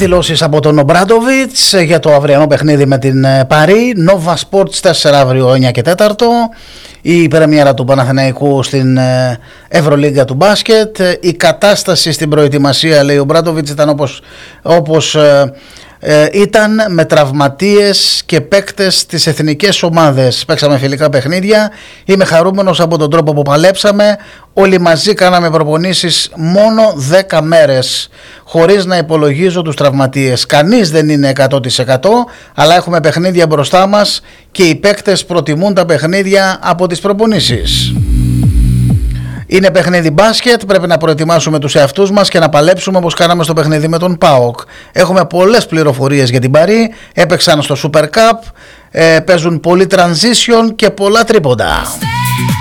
δηλώσεις από τον Ομπράντοβιτς για το αυριανό παιχνίδι με την Παρί. Nova Sports 4 αύριο 9 και 4. Η πρεμιέρα του Παναθηναϊκού στην Ευρωλίγκα του μπάσκετ. Η κατάσταση στην προετοιμασία, λέει ο Ομπράντοβιτς, ήταν όπως ήταν, με τραυματίες και παίκτες στις εθνικές ομάδες. Παίξαμε φιλικά παιχνίδια. Είμαι χαρούμενος από τον τρόπο που παλέψαμε. Όλοι μαζί κάναμε προπονήσεις μόνο 10 μέρες, χωρίς να υπολογίζω τους τραυματίες. Κανείς δεν είναι 100%, αλλά έχουμε παιχνίδια μπροστά μας και οι παίκτες προτιμούν τα παιχνίδια από τις προπονήσεις. Είναι παιχνίδι μπάσκετ, πρέπει να προετοιμάσουμε τους εαυτούς μας και να παλέψουμε όπως κάναμε στο παιχνίδι με τον ΠΑΟΚ. Έχουμε πολλές πληροφορίες για την Παρί, έπαιξαν στο Super Cup, παίζουν πολύ transition και πολλά τρίποντα.